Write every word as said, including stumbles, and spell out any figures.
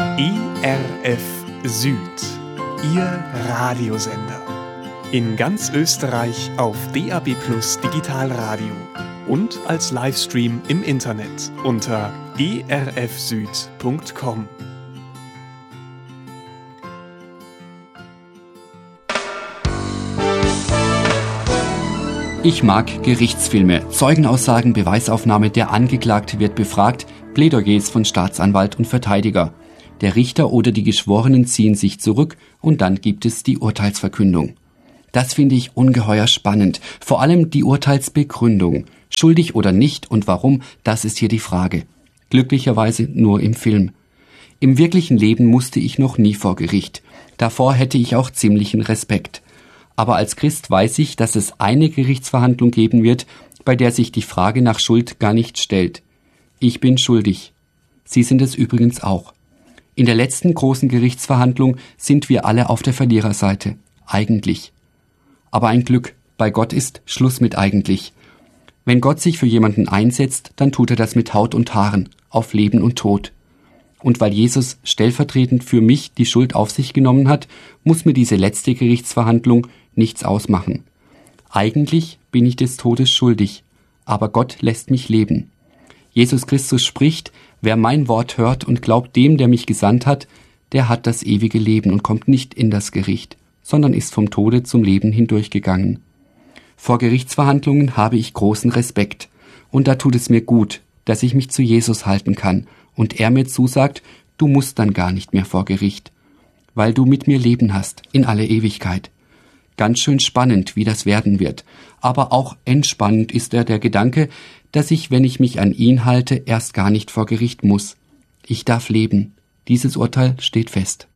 E R F Süd, Ihr Radiosender. In ganz Österreich auf D A B Plus Digitalradio und als Livestream im Internet unter e r f süd punkt com. Ich mag Gerichtsfilme, Zeugenaussagen, Beweisaufnahme, der Angeklagte wird befragt, Plädoyers von Staatsanwalt und Verteidiger. Der Richter oder die Geschworenen ziehen sich zurück und dann gibt es die Urteilsverkündung. Das finde ich ungeheuer spannend, vor allem die Urteilsbegründung. Schuldig oder nicht und warum, das ist hier die Frage. Glücklicherweise nur im Film. Im wirklichen Leben musste ich noch nie vor Gericht. Davor hätte ich auch ziemlichen Respekt. Aber als Christ weiß ich, dass es eine Gerichtsverhandlung geben wird, bei der sich die Frage nach Schuld gar nicht stellt. Ich bin schuldig. Sie sind es übrigens auch. In der letzten großen Gerichtsverhandlung sind wir alle auf der Verliererseite. Eigentlich. Aber ein Glück, bei Gott ist Schluss mit eigentlich. Wenn Gott sich für jemanden einsetzt, dann tut er das mit Haut und Haaren, auf Leben und Tod. Und weil Jesus stellvertretend für mich die Schuld auf sich genommen hat, muss mir diese letzte Gerichtsverhandlung nichts ausmachen. Eigentlich bin ich des Todes schuldig, aber Gott lässt mich leben. Jesus Christus spricht, wer mein Wort hört und glaubt dem, der mich gesandt hat, der hat das ewige Leben und kommt nicht in das Gericht, sondern ist vom Tode zum Leben hindurchgegangen. Vor Gerichtsverhandlungen habe ich großen Respekt und da tut es mir gut, dass ich mich zu Jesus halten kann und er mir zusagt, du musst dann gar nicht mehr vor Gericht, weil du mit mir leben hast in alle Ewigkeit. Ganz schön spannend, wie das werden wird, aber auch entspannend ist er der Gedanke, dass ich, wenn ich mich an ihn halte, erst gar nicht vor Gericht muss. Ich darf leben. Dieses Urteil steht fest.